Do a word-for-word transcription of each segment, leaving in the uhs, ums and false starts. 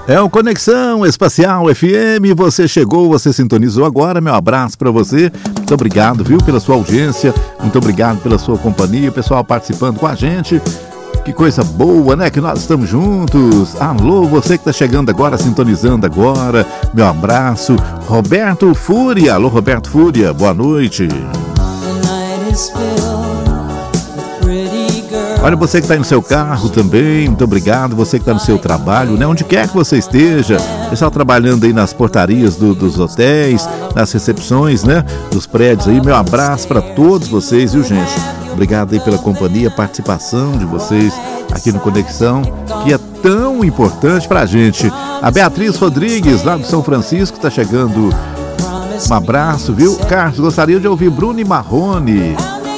É o Conexão Espacial F M, você chegou, você sintonizou agora, meu abraço para você, muito obrigado, viu, pela sua audiência, muito obrigado pela sua companhia, o pessoal participando com a gente, que coisa boa, né, que nós estamos juntos. Alô, você que está chegando agora, sintonizando agora, meu abraço, Roberto Fúria, alô Roberto Fúria, boa noite. Olha, você que está aí no seu carro também, muito obrigado. Você que está no seu trabalho, né? Onde quer que você esteja, pessoal trabalhando aí nas portarias do, dos hotéis, nas recepções, né? Dos prédios aí, meu abraço para todos vocês, viu, gente? Obrigado aí pela companhia, participação de vocês aqui no Conexão, que é tão importante pra gente. A Beatriz Rodrigues, lá do São Francisco, está chegando. Um abraço, viu? Carlos, gostaria de ouvir Bruno e Marrone.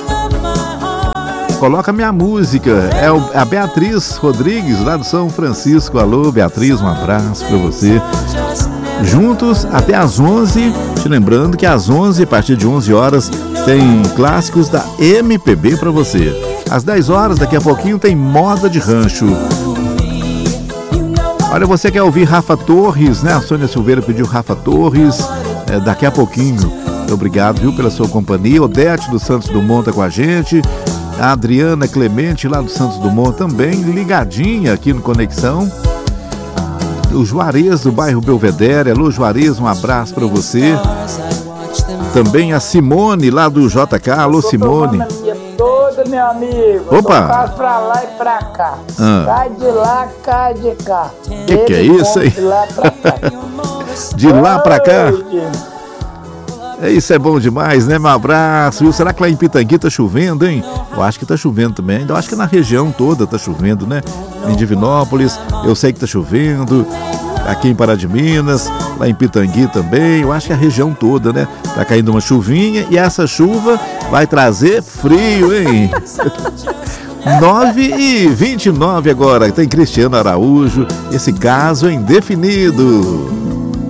Coloca minha música, é o, a Beatriz Rodrigues, lá do São Francisco. Alô, Beatriz, um abraço para você. Juntos até às onze, te lembrando que às onze, a partir de onze horas, tem clássicos da M P B para você. Às dez horas, daqui a pouquinho, tem Moda de Rancho. Olha, você quer ouvir Rafa Torres, né? A Sônia Silveira pediu Rafa Torres, é, daqui a pouquinho. Muito obrigado, viu, pela sua companhia. Odete do Santos Dumont tá com a gente. A Adriana Clemente, lá do Santos Dumont, também ligadinha aqui no Conexão. O Juarez, do bairro Belvedere. Alô, Juarez, um abraço para você. Também a Simone, lá do J K. Alô, Simone. Toda, meu amigo. Opa! Pra lá e pra cá. Ah. Cai de lá, cai de cá. Que que é isso aí? De lá pra cá. De lá pra cá. É, isso é bom demais, né? Um abraço, viu? Será que lá em Pitangui tá chovendo, hein? Eu acho que tá chovendo também. Eu acho que na região toda tá chovendo, né? Em Divinópolis, eu sei que tá chovendo. Aqui em Pará de Minas, lá em Pitangui também. Eu acho que a região toda, né? Tá caindo uma chuvinha e essa chuva vai trazer frio, hein? nove e vinte e nove agora. Tem Cristiano Araújo. Esse caso é indefinido.